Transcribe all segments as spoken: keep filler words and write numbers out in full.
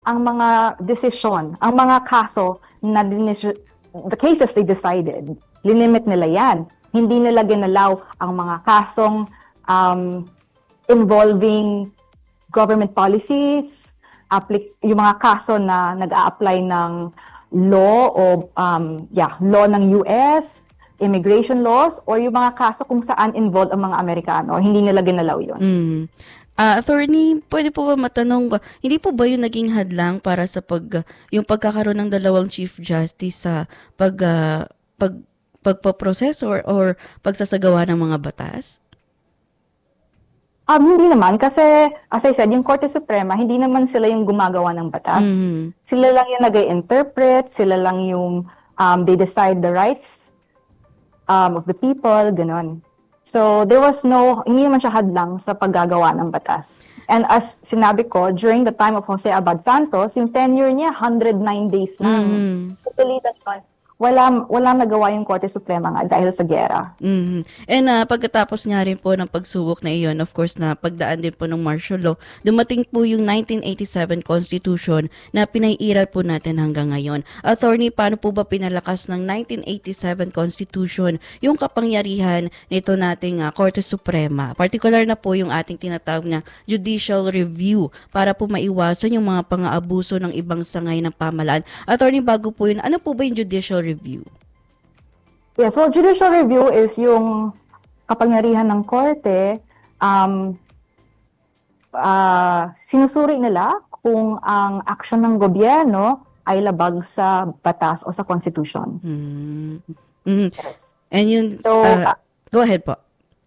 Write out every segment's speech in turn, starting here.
ang mga desisyon, ang mga kaso na dinis- the cases they decided, linimit nila yan. Hindi nila ginalaw ang mga kasong um, involving government policies, applic- yung mga kaso na nag-a-apply ng law o um, yeah, law ng U S, immigration laws, or yung mga kaso kung saan involved ang mga Amerikano. Hindi nila ginalaw yun. Mm. Ah, attorney, pwede po ba matanong, ba- hindi po ba yung naging hadlang para sa pag, yung pagkakaroon ng dalawang Chief Justice sa pag, ah, pag, pagpaproseso or, or pagsasagawa ng mga batas? Um, hindi naman kasi, as I said, yung Korte Suprema, hindi naman sila yung gumagawa ng batas. Mhm. Sila lang yung nag-interpret, sila lang yung um, they decide the rights um, of the people, ganon. So, there was no, hindi naman siya hadlang sa paggagawa ng batas. And as sinabi ko, during the time of Jose Abad Santos, yung tenure niya, one hundred nine days lang. Mhm. So, pilitan yun. Wala, wala nagawa yung Korte Suprema nga dahil sa gera. Mhm. And ah, pagkatapos nga rin po ng pagsubok na iyon, of course na pagdaan din po ng martial law, dumating po yung nineteen eighty-seven Constitution na pinaiiral po natin hanggang ngayon. Attorney, paano po ba pinalakas ng nineteen eighty-seven Constitution yung kapangyarihan nito nating ah, Korte Suprema? Particular na po yung ating tinatawag na judicial review para po maiwasan yung mga pang-aabuso ng ibang sangay ng pamahalaan. Attorney, bago po yun, ano po ba yung judicial review? Yes, well, judicial review is yung kapangyarihan ng korte, um, uh, sinusuri nila kung ang aksyon ng gobyerno ay labag sa batas o sa constitution. Hmm. Mhm. Yes. And yun, So, ah, go ahead po.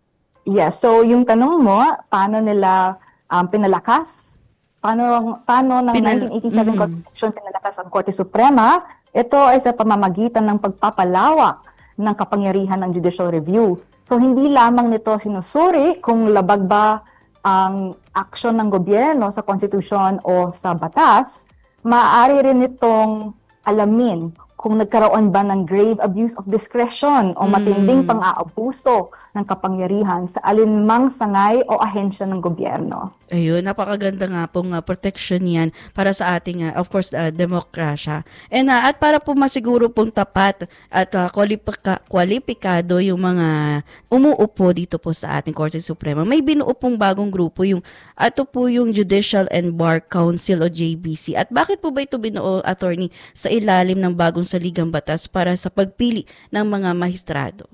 Yes, so yung tanong mo, paano nila um, pinalakas? Paano, paano ng Pinal- nineteen eighty-seven Mhm. Constitution pinalakas ang Korte Suprema? Ito ay sa pamamagitan ng pagpapalawak ng kapangyarihan ng judicial review. So hindi lamang nito sinusuri kung labag ba ang aksyon ng gobyerno sa konstitusyon o sa batas, maaari rin itong alamin kung nagkaroon ba ng grave abuse of discretion o matinding Mm. pang-aabuso ng kapangyarihan sa alinmang sangay o ahensya ng gobyerno. Ayun, napakaganda nga pong uh, protection yan para sa ating, uh, of course, uh, demokrasya. And, uh, at para po masiguro pong tapat at uh, kwalipika- kwalipikado yung mga umuupo dito po sa ating Korte Suprema, may binuo pong bagong grupo, yung, ato po yung Judicial and Bar Council o J B C. At bakit po ba ito binuo, attorney, sa ilalim ng bagong saligang batas para sa pagpili ng mga mahistrado?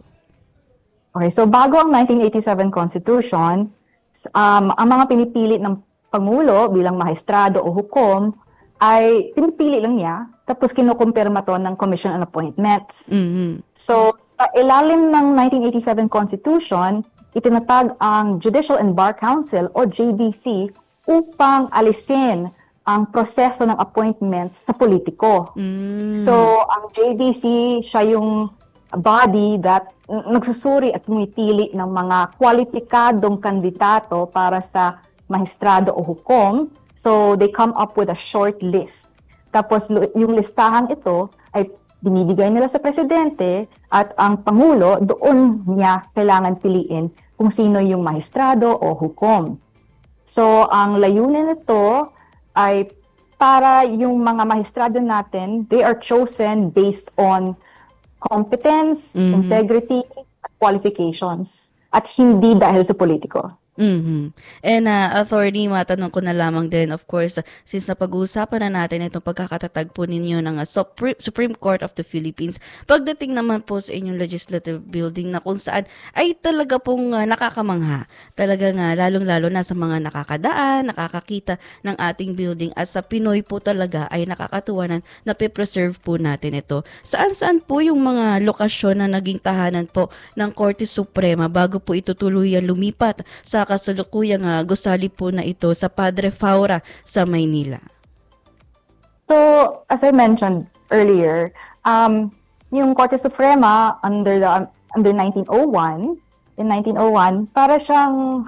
Okay, so bago ang nineteen eighty-seven Constitution, um, ang mga pinipili ng Pangulo bilang mahistrado o hukom ay pinipili lang niya, tapos kinukumpirma to ng Commission on Appointments. Mhm. So, sa ilalim ng nineteen eighty-seven Constitution, itinatag ang Judicial and Bar Council o J B C upang alisin ang proseso ng appointments sa politiko. Mm. So, ang J B C, siya yung body that n- nagsusuri at pumipili ng mga kwalipikadong kandidato para sa mahistrado o hukom. So, they come up with a short list. Tapos, lu- yung listahan ito ay binibigay nila sa presidente at ang Pangulo, doon niya kailangan piliin kung sino yung mahistrado o hukom. So, ang layunin nito ay para yung mga mahistrado natin, they are chosen based on competence, Mhm. integrity, at qualifications, at hindi dahil sa politiko. Mhm. And uh, authority, matanong ko na lamang din, of course, uh, since napag-uusapan na natin itong pagkakatatag po ninyo ng uh, Supre- Supreme Court of the Philippines, pagdating naman po sa inyong legislative building na kung saan ay talaga pong uh, nakakamangha. Talaga nga, lalong-lalo na sa mga nakakadaan, nakakakita ng ating building at sa Pinoy po talaga ay nakakatuwa na napipreserve po natin ito. Saan-saan po yung mga lokasyon na naging tahanan po ng Korte Suprema bago po ito tuluyang lumipat sa kasalukuyang uh, gusali po na ito sa Padre Faura sa Maynila? So, as I mentioned earlier, um, yung Korte Suprema under the under nineteen oh one, in nineteen oh one, para siyang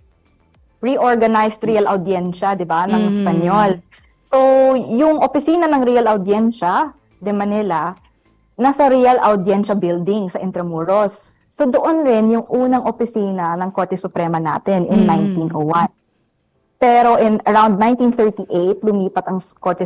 reorganized Real Audiencia, di ba, ng Mhm. Espanyol. So, yung opisina ng Real Audiencia de Manila, nasa Real Audiencia Building sa Intramuros. So, doon rin yung unang opisina ng Korte Suprema natin in Mm. nineteen oh one. Pero in around nineteen thirty-eight, lumipat ang Korte